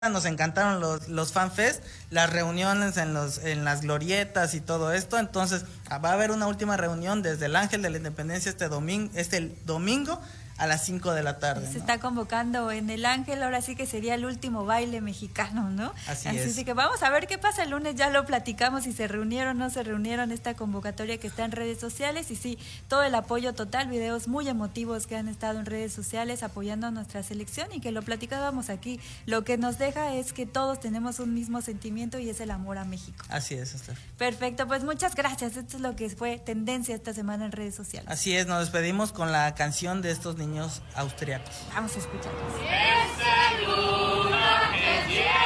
Nos encantaron los FanFest, las reuniones en las glorietas y todo esto. Entonces va a haber una última reunión desde el Ángel de la Independencia este domingo a las 5 de la tarde. Se está convocando en el Ángel, ahora sí que sería el último baile mexicano, ¿no? Así es. Así que vamos a ver qué pasa el lunes, ya lo platicamos, si se reunieron o no se reunieron, esta convocatoria que está en redes sociales. Y sí, todo el apoyo total, videos muy emotivos que han estado en redes sociales apoyando a nuestra selección, y que lo platicábamos aquí. Lo que nos deja es que todos tenemos un mismo sentimiento, y es el amor a México. Así es, Esther. Perfecto, pues muchas gracias. Esto es lo que fue tendencia esta semana en redes sociales. Así es, nos despedimos con la canción de estos niños austriacos. Vamos a escucharlos. Es el lugar que